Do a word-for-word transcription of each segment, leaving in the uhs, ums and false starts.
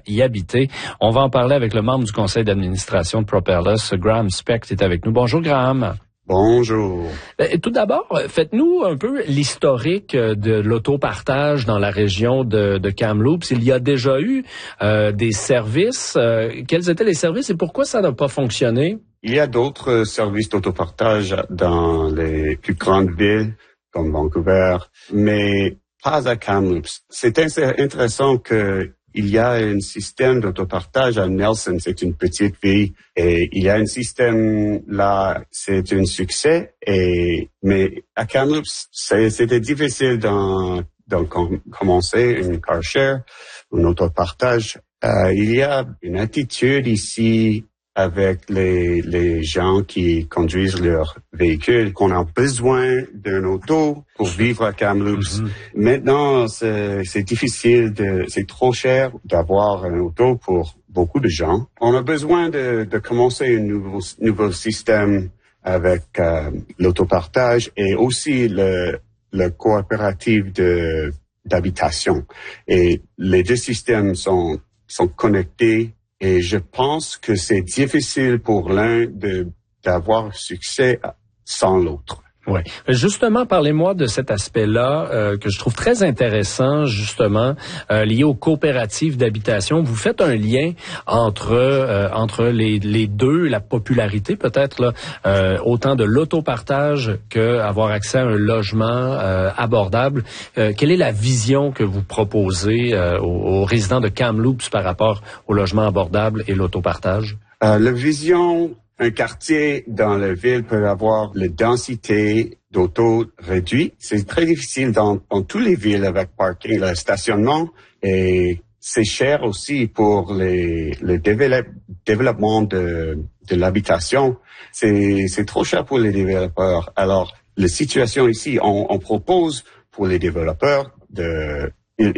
y habiter. On va en parler avec le membre du conseil d'administration de Propellus, Graham Specht, est avec nous. Bonjour Graham. Bonjour. Tout d'abord, faites-nous un peu l'historique de l'autopartage dans la région de, de Kamloops. Il y a déjà eu euh, des services. Euh, quels étaient les services et pourquoi ça n'a pas fonctionné? Il y a d'autres services d'autopartage dans les plus grandes villes comme Vancouver, mais pas à Kamloops. C'est intéressant que il y a un système d'autopartage à Nelson, c'est une petite ville, et il y a un système là, c'est un succès, et, mais à Kamloops, c'était difficile d'en, d'en com- commencer une car share, un autopartage. Euh, il y a une attitude ici avec les, les gens qui conduisent leur véhicule, qu'on a besoin d'un auto pour vivre à Kamloops. Mm-hmm. Maintenant, c'est, c'est difficile, de, c'est trop cher d'avoir un auto pour beaucoup de gens. On a besoin de, de commencer un nouveau, nouveau système avec euh, l'autopartage et aussi le, le coopératif de, d'habitation. Et les deux systèmes sont, sont connectés. Et je pense que c'est difficile pour l'un de, d'avoir succès sans l'autre. Oui. Justement, parlez-moi de cet aspect-là euh, que je trouve très intéressant, justement, euh, lié aux coopératives d'habitation. Vous faites un lien entre euh, entre les, les deux, la popularité peut-être, là, euh, autant de l'autopartage qu'avoir accès à un logement euh, abordable. Euh, quelle est la vision que vous proposez euh, aux, aux résidents de Kamloops par rapport au logement abordable et l'autopartage? Euh, la vision... Un quartier dans la ville peut avoir la densité d'auto réduite. C'est très difficile dans, dans toutes les villes avec parking, le stationnement, et c'est cher aussi pour les, le développe, développement de, de l'habitation. C'est, c'est trop cher pour les développeurs. Alors, la situation ici, on, on propose pour les développeurs de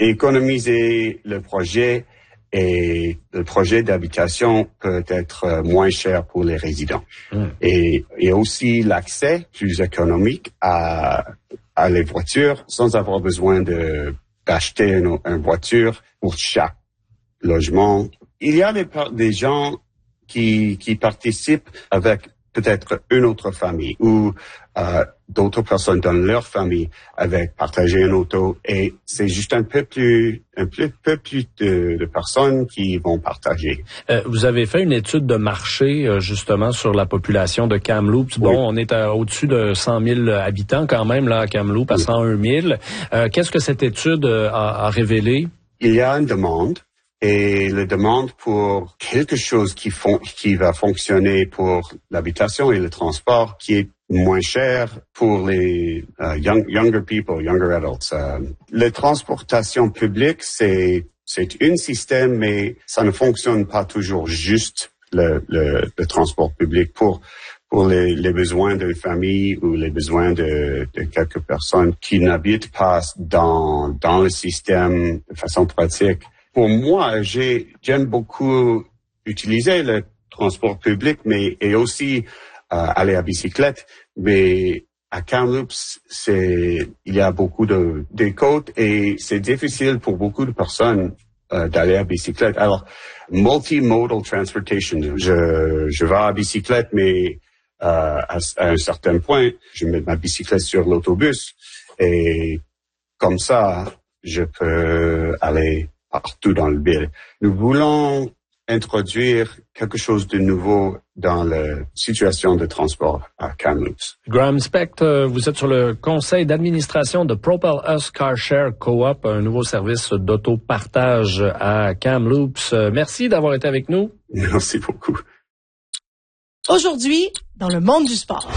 économiser le projet. Et le projet d'habitation peut être moins cher pour les résidents. Mmh. Et, et aussi l'accès plus économique à, à les voitures sans avoir besoin de, d'acheter une, une voiture pour chaque logement. Il y a des, des gens qui, qui participent avec peut-être une autre famille ou euh, d'autres personnes dans leur famille avec partager un auto et c'est juste un peu plus un peu, peu plus de, de personnes qui vont partager. Euh, vous avez fait une étude de marché euh, justement sur la population de Kamloops. Bon, oui. On est à, au-dessus de cent mille habitants quand même là à Kamloops, à oui. cent un mille. Euh, qu'est-ce que cette étude euh, a, a révélé? Il y a une demande. Et la demande pour quelque chose qui, fon- qui va fonctionner pour l'habitation et le transport qui est moins cher pour les uh, young, younger people, younger adults. Uh, la transportation publique, c'est, c'est un système, mais ça ne fonctionne pas toujours juste le, le, le transport public pour pour les, les besoins d'une famille ou les besoins de, de quelques personnes qui n'habitent pas dans, dans le système de façon pratique. Pour moi, j'ai, j'aime beaucoup utiliser le transport public, mais et aussi euh, aller à bicyclette. Mais à Kamloops, c'est il y a beaucoup de des côtes et c'est difficile pour beaucoup de personnes euh, d'aller à bicyclette. Alors, multimodal transportation, je je vais à bicyclette, mais euh, à, à un certain point, je mets ma bicyclette sur l'autobus et comme ça, je peux aller partout dans le ville. Nous voulons introduire quelque chose de nouveau dans la situation de transport à Kamloops. Graham Specht, vous êtes sur le conseil d'administration de Propellus Car Share Co-op, un nouveau service d'autopartage à Kamloops. Merci d'avoir été avec nous. Merci beaucoup. Aujourd'hui, dans le monde du sport.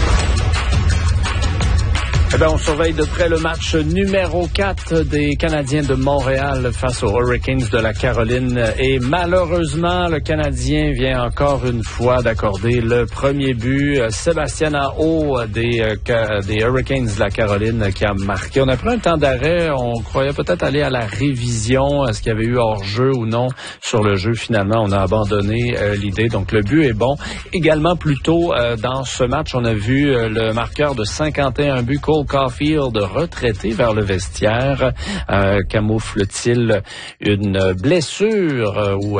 Eh bien, on surveille de près le match numéro quatre des Canadiens de Montréal face aux Hurricanes de la Caroline. Et malheureusement, le Canadien vient encore une fois d'accorder le premier but. Sébastien Aho des, des Hurricanes de la Caroline qui a marqué. On a pris un temps d'arrêt. On croyait peut-être aller à la révision. Est-ce qu'il y avait eu hors-jeu ou non sur le jeu? Finalement, on a abandonné euh, l'idée. Donc, le but est bon. Également, plus tôt euh, dans ce match, on a vu euh, le marqueur de cinquante et un buts, Cole Caulfield, retraité vers le vestiaire. Euh, camoufle-t-il une blessure euh, ou